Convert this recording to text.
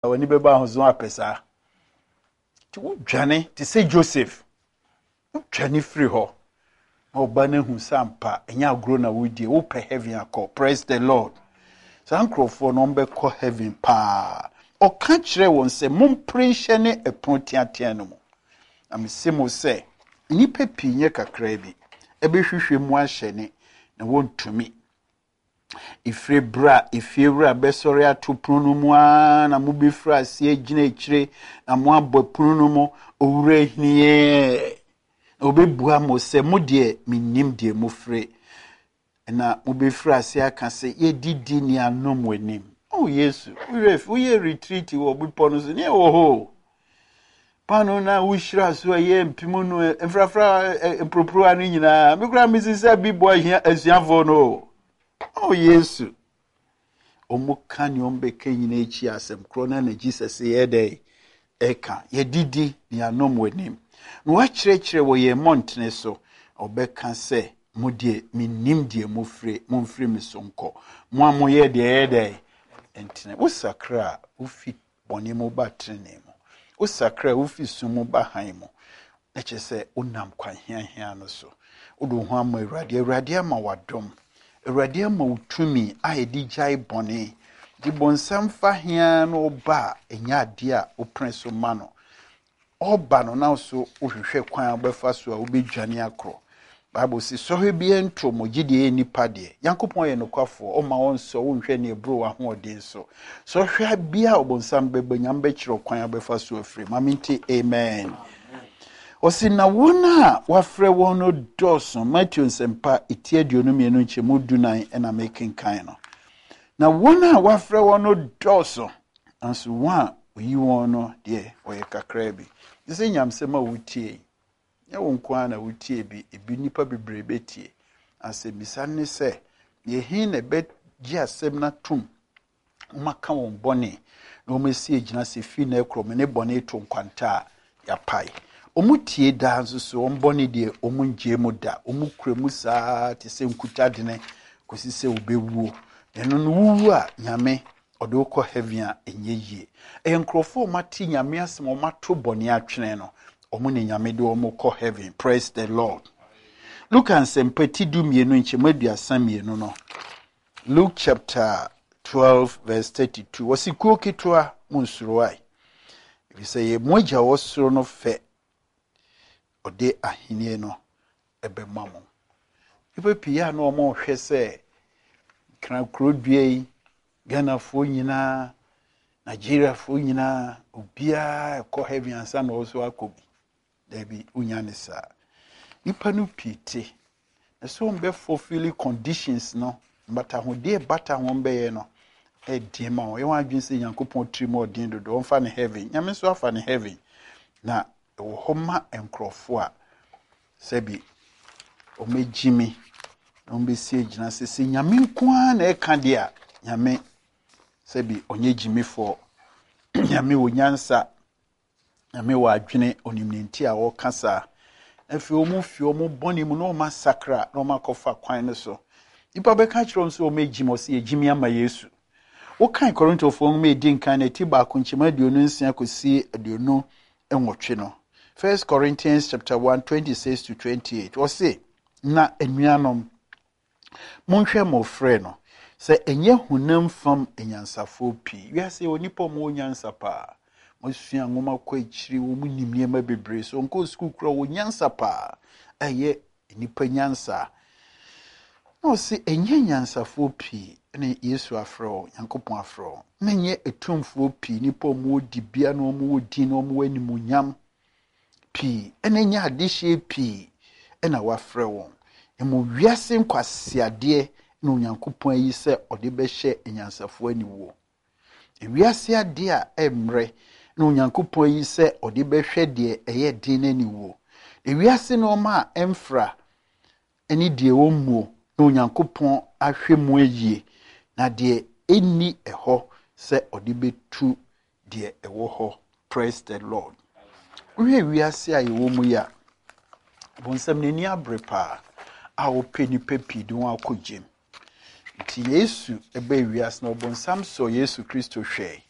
wani beba ho zo apesa ti wo dwane ti say Joseph wo dwane free ho oba na hu sampa enya agro na wodie wo pe heaven akọ. Praise the Lord. Sankrofo no mbe kọ heaven pa o ka kire won se momprenhye ne epon tiatia no mu amesemo se nipa pinye kakra bi ebehwehwe mu ahye ne na wontumi ifrebra besori atu punu mu na mu befra se agina ekire na mu abo punu no mu owura hiniye obebua mo se mo de minim de mo fre na mo befra se aka se ye didi ni anom wanim. Oh Yesu we retreat wo bupono so ne oho pano na ushira so ye mpimo no efrafra propro ani nyina me kura misisa bibo ahia asuafo no. Oh Yesu omuka ni ombeke nyina echi asem krona na Jesus ye dey eka ye didi ni anom wanim no wa kyerɛkyerɛ wo ye montene so obeka se mo die minim die mo mfiri me so nkɔ mo amoye de ye dey entene wo sakra wo fi bɔne mo ba trene mo wo sakra wo fi sumo ba han mo na kyerɛ sɛ onam kwan hia no so wo do ho ama Awurade ama wadom Awurade ama utumi a edi jai bɔne di bonsam fa hia no ba enya ade a wo pren so ma no oba no na so wo hwehwɛ kwan obefa so a wo bedwane akro. Bible says so he be entro mo gidie nipa de Yankopon ye nokwafo o ma won so wo hwɛ ne ebro wa ho odin so hwɛ bia obonsam bebanyam be kyerɛ kwan obefa so afiri maminti amen. Osi na wona wafrɛ won no doso Matthew nsempa etie aduonu mienu nkyemu dunan na making kan no na wona wafrɛ won no doso anso wa oyi won no de oye kakra bi dise nyamsema wutie ya wonkwa na wutie bi ebi nipa bebrebe tie asebisa ne se ye hin na be gi asem na tum maka won bone na o mesi egina se fi na ekrom ne bone to nkwanta ya pai omutie da nso so on bone de omunje mu da omukremu saa te se nkuta de ne kosi se obewuo eno no wuwu a nyame odo ko heaven a enye yie enkrofo mati nyame asem o mato bone atwene no omu ne nyame de omu ko heaven. Praise the Lord. Look and sempati du mienu nchemu aduasa mienu no. Luke chapter 12 verse 32. Wasikuo kitwa munsuruai. If you say moja wosuro no fe ode ahenie no ebe mamo. Ipe pia no omo hwe se kra krodue Ghana fo nyina Nigeria fo nyina obia ko heaven ansa no so akobi debi unyanisa nipa no pite so mbe fulfill conditions no but ahode bata ho mbe ye no e die ma wo adwin se Yankopon trimo odin dodo onfa ne heaven nyame so afa ne heaven na wo homa enkrofo a sebi o mejimi no mbe sie gina se nyame nkoa na e ka de a nyame sebi onye jimi fo nyame wo nyansa nyame wo adwene onimnenti a wo kasa afi omu fi omu boni mu no masakra no makofa kwan ne so ipa be ka kiro nso o mejimo se ejimi ama Yesu wo kan Korinto fo mu edin kan na ti ba kunchima aduonu nsia kosi aduonu enwotwe no 1 Corinthians chapter 1 26 to 28 wo se na enuanom monhwe mo frɛ no se enye hunam fam enyansafo pi wi ase onipa mo nyansa pa mo sua ngoma kwa ichiri wo mu nimie ma bebre so nko school kura wo nyansa pa eye enipa nyansa no se enye nyansafo pi ne Yesu afro Yankopon afro menye etumfo pi nipa mo di bia no mo di no mo animunyam pi ene nya adehye pi ena wafrɛ won emo wiase nkwasiade na Onyankopon ayi se ode behye enyansafo aniwo ewiase ade a emre na Onyankopon ayi se ode behwe de eye din aniwo ewiase no ma emfra eni de womuo na Onyankopon ahwe mu ayie na de eni eho se ode betu de ewo ho. Praise the Lord. We wiase ayewo mu ya bonsam nani abrepa a openi pepi de won akogem ti Yesu ebe wiase na bonsam so Yesu Kristo hwe